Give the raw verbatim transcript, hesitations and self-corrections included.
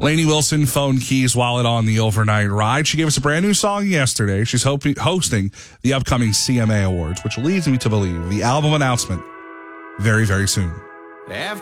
Lainey Wilson phoned Keys Wallet on the overnight ride. She gave us a brand new song yesterday. She's hoping, hosting the upcoming C M A Awards, which leads me to believe the album announcement very, very soon. After